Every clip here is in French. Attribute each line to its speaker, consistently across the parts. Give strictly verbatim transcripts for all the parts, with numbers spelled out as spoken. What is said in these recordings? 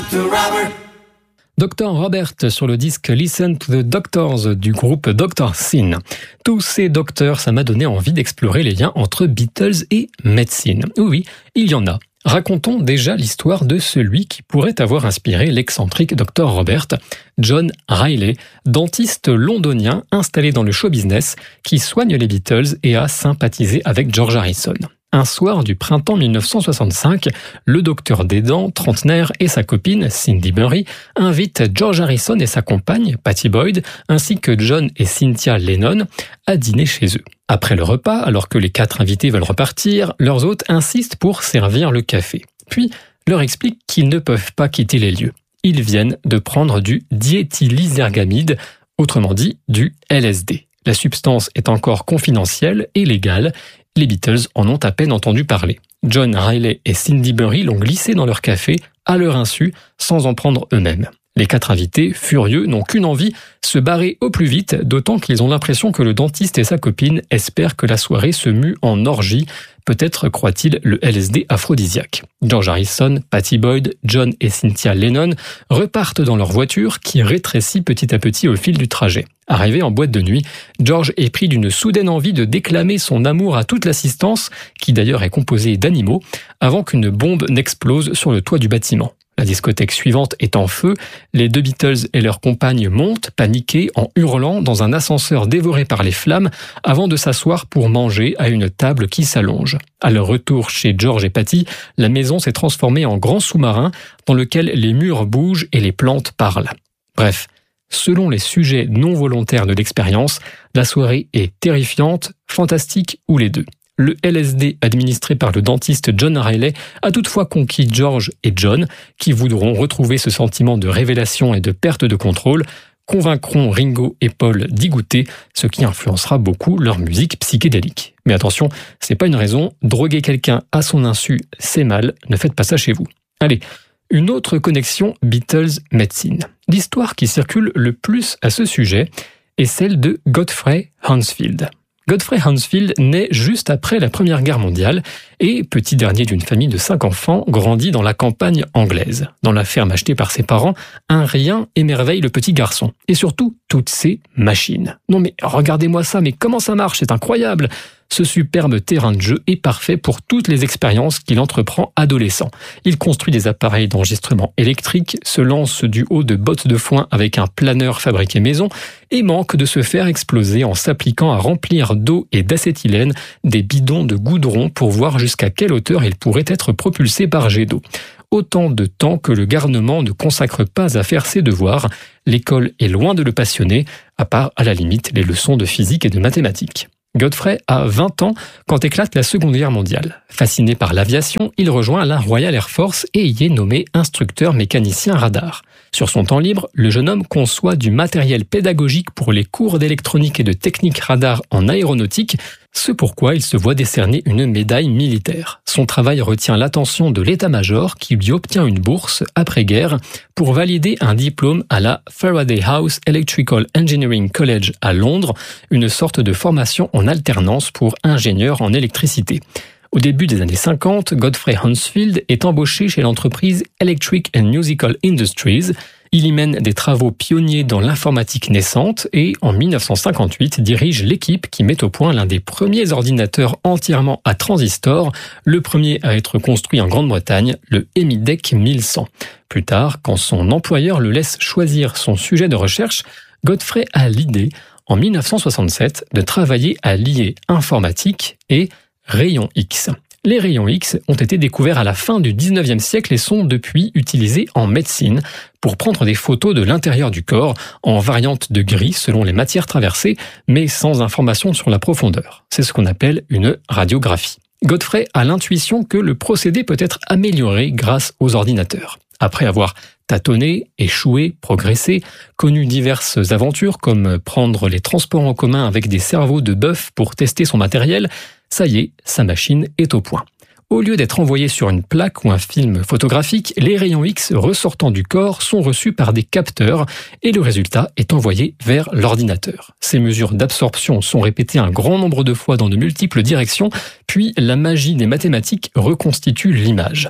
Speaker 1: doctor Robert.
Speaker 2: docteur Robert sur le disque Listen to the Doctors du groupe doctor Sin. Tous ces docteurs, ça m'a donné envie d'explorer les liens entre Beatles et médecine. Oui, oui, il y en a. Racontons déjà l'histoire de celui qui pourrait avoir inspiré l'excentrique docteur Robert, John Riley, dentiste londonien installé dans le show business qui soigne les Beatles et a sympathisé avec George Harrison. Un soir du printemps mille neuf cent soixante-cinq, le docteur des dents, trentenaire, et sa copine, Cindy Murray, invitent George Harrison et sa compagne, Pattie Boyd, ainsi que John et Cynthia Lennon, à dîner chez eux. Après le repas, alors que les quatre invités veulent repartir, leurs hôtes insistent pour servir le café. Puis, leur expliquent qu'ils ne peuvent pas quitter les lieux. Ils viennent de prendre du diéthylisergamide, autrement dit du L S D. La substance est encore confidentielle et légale. Les Beatles en ont à peine entendu parler. John Riley et Cindy Murray l'ont glissé dans leur café, à leur insu, sans en prendre eux-mêmes. Les quatre invités, furieux, n'ont qu'une envie, se barrer au plus vite, d'autant qu'ils ont l'impression que le dentiste et sa copine espèrent que la soirée se mue en orgie. Peut-être croit-il le L S D aphrodisiaque. George Harrison, Pattie Boyd, John et Cynthia Lennon repartent dans leur voiture qui rétrécit petit à petit au fil du trajet. Arrivé en boîte de nuit, George est pris d'une soudaine envie de déclamer son amour à toute l'assistance, qui d'ailleurs est composée d'animaux, avant qu'une bombe n'explose sur le toit du bâtiment. La discothèque suivante est en feu, les deux Beatles et leurs compagnes montent, paniqués, en hurlant, dans un ascenseur dévoré par les flammes, avant de s'asseoir pour manger à une table qui s'allonge. À leur retour chez George et Pattie, la maison s'est transformée en grand sous-marin, dans lequel les murs bougent et les plantes parlent. Bref, selon les sujets non volontaires de l'expérience, la soirée est terrifiante, fantastique ou les deux. Le L S D administré par le dentiste John Riley a toutefois conquis George et John, qui voudront retrouver ce sentiment de révélation et de perte de contrôle, convaincront Ringo et Paul d'y goûter, ce qui influencera beaucoup leur musique psychédélique. Mais attention, c'est pas une raison, droguer quelqu'un à son insu, c'est mal, ne faites pas ça chez vous. Allez, une autre connexion Beatles-médecine. L'histoire qui circule le plus à ce sujet est celle de Godfrey Hounsfield. Godfrey Hounsfield naît juste après la Première Guerre mondiale et, petit dernier d'une famille de cinq enfants, grandit dans la campagne anglaise. Dans la ferme achetée par ses parents, un rien émerveille le petit garçon. Et surtout, toutes ces machines. Non mais regardez-moi ça, mais comment ça marche, c'est incroyable! Ce superbe terrain de jeu est parfait pour toutes les expériences qu'il entreprend adolescent. Il construit des appareils d'enregistrement électrique, se lance du haut de bottes de foin avec un planeur fabriqué maison et manque de se faire exploser en s'appliquant à remplir d'eau et d'acétylène des bidons de goudron pour voir jusqu'à quelle hauteur il pourrait être propulsé par jet d'eau. Autant de temps que le garnement ne consacre pas à faire ses devoirs. L'école est loin de le passionner, à part à la limite les leçons de physique et de mathématiques. Godfrey a vingt ans quand éclate la Seconde Guerre mondiale. Fasciné par l'aviation, il rejoint la Royal Air Force et y est nommé instructeur mécanicien radar. Sur son temps libre, le jeune homme conçoit du matériel pédagogique pour les cours d'électronique et de technique radar en aéronautique, ce pourquoi il se voit décerner une médaille militaire. Son travail retient l'attention de l'état-major qui lui obtient une bourse après-guerre pour valider un diplôme à la Faraday House Electrical Engineering College à Londres, une sorte de formation en alternance pour ingénieur en électricité. Au début des années cinquante, Godfrey Hounsfield est embauché chez l'entreprise Electric and Musical Industries. Il y mène des travaux pionniers dans l'informatique naissante et, en mille neuf cent cinquante-huit, dirige l'équipe qui met au point l'un des premiers ordinateurs entièrement à transistors, le premier à être construit en Grande-Bretagne, le EMIDEC mille cent. Plus tard, quand son employeur le laisse choisir son sujet de recherche, Godfrey a l'idée, en mille neuf cent soixante-sept, de travailler à lier informatique et rayons X. Les rayons X ont été découverts à la fin du dix-neuvième siècle et sont depuis utilisés en médecine pour prendre des photos de l'intérieur du corps en variantes de gris selon les matières traversées, mais sans information sur la profondeur. C'est ce qu'on appelle une radiographie. Godfrey a l'intuition que le procédé peut être amélioré grâce aux ordinateurs. Après avoir tâtonné, échoué, progressé, connu diverses aventures comme prendre les transports en commun avec des cerveaux de bœuf pour tester son matériel, ça y est, sa machine est au point. Au lieu d'être envoyés sur une plaque ou un film photographique, les rayons X ressortant du corps sont reçus par des capteurs et le résultat est envoyé vers l'ordinateur. Ces mesures d'absorption sont répétées un grand nombre de fois dans de multiples directions, puis la magie des mathématiques reconstitue l'image.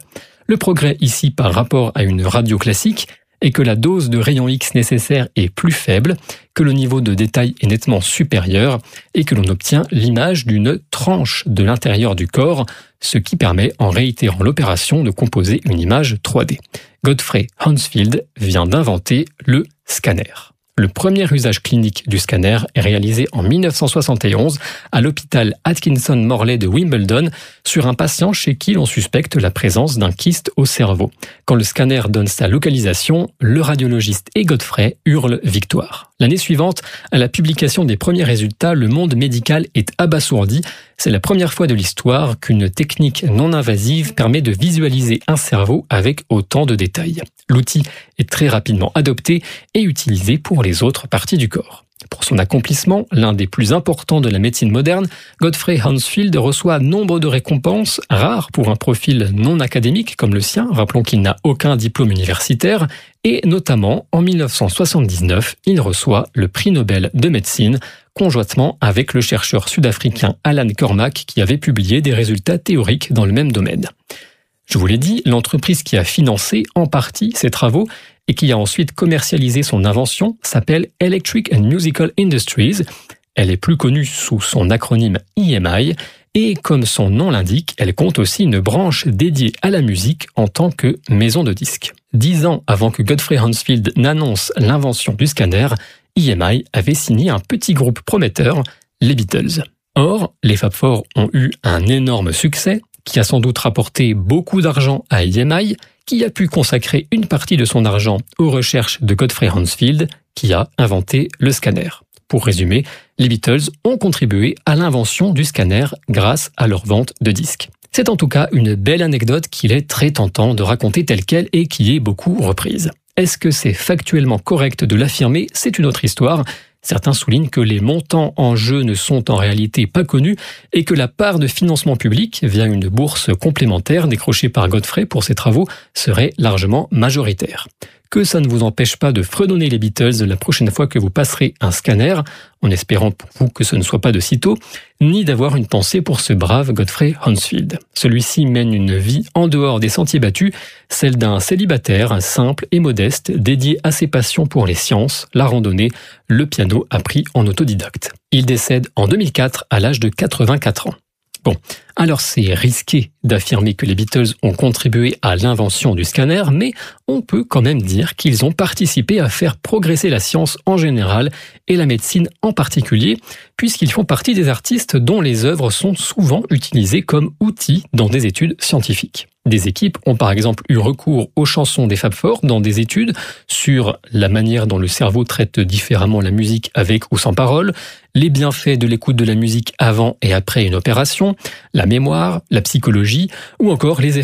Speaker 2: Le progrès ici par rapport à une radio classique est que la dose de rayons X nécessaire est plus faible, que le niveau de détail est nettement supérieur et que l'on obtient l'image d'une tranche de l'intérieur du corps, ce qui permet en réitérant l'opération de composer une image trois D. Godfrey Hounsfield vient d'inventer le scanner. Le premier usage clinique du scanner est réalisé en mille neuf cent soixante et onze à l'hôpital Atkinson Morley de Wimbledon sur un patient chez qui l'on suspecte la présence d'un kyste au cerveau. Quand le scanner donne sa localisation, le radiologiste et Godfrey hurlent victoire. L'année suivante, à la publication des premiers résultats, le monde médical est abasourdi. C'est la première fois de l'histoire qu'une technique non invasive permet de visualiser un cerveau avec autant de détails. L'outil est très rapidement adopté et utilisé pour les autres parties du corps. Pour son accomplissement, l'un des plus importants de la médecine moderne, Godfrey Hounsfield reçoit nombre de récompenses, rares pour un profil non académique comme le sien, rappelons qu'il n'a aucun diplôme universitaire, et notamment en mille neuf cent soixante-dix-neuf, il reçoit le prix Nobel de médecine, conjointement avec le chercheur sud-africain Alan Cormack qui avait publié des résultats théoriques dans le même domaine. Je vous l'ai dit, l'entreprise qui a financé en partie ces travaux et qui a ensuite commercialisé son invention s'appelle Electric and Musical Industries. Elle est plus connue sous son acronyme E M I et comme son nom l'indique, elle compte aussi une branche dédiée à la musique en tant que maison de disques. Dix ans avant que Godfrey Hounsfield n'annonce l'invention du scanner, E M I avait signé un petit groupe prometteur, les Beatles. Or, les Fab Four ont eu un énorme succès qui a sans doute rapporté beaucoup d'argent à E M I, qui a pu consacrer une partie de son argent aux recherches de Godfrey Hounsfield, qui a inventé le scanner. Pour résumer, les Beatles ont contribué à l'invention du scanner grâce à leur vente de disques. C'est en tout cas une belle anecdote qu'il est très tentant de raconter telle qu'elle et qui est beaucoup reprise. Est-ce que c'est factuellement correct de l'affirmer ? C'est une autre histoire. Certains soulignent que les montants en jeu ne sont en réalité pas connus et que la part de financement public, via une bourse complémentaire décrochée par Godfrey pour ses travaux, serait largement majoritaire. Que ça ne vous empêche pas de fredonner les Beatles la prochaine fois que vous passerez un scanner, en espérant pour vous que ce ne soit pas de sitôt, ni d'avoir une pensée pour ce brave Godfrey Hounsfield. Celui-ci mène une vie en dehors des sentiers battus, celle d'un célibataire simple et modeste, dédié à ses passions pour les sciences, la randonnée, le piano appris en autodidacte. Il décède en deux mille quatre à l'âge de quatre-vingt-quatre ans. Bon, alors c'est risqué d'affirmer que les Beatles ont contribué à l'invention du scanner, mais on peut quand même dire qu'ils ont participé à faire progresser la science en général et la médecine en particulier, puisqu'ils font partie des artistes dont les œuvres sont souvent utilisées comme outils dans des études scientifiques. Des équipes ont par exemple eu recours aux chansons des Fab Four dans des études sur la manière dont le cerveau traite différemment la musique avec ou sans parole, les bienfaits de l'écoute de la musique avant et après une opération, la mémoire, la psychologie ou encore les effets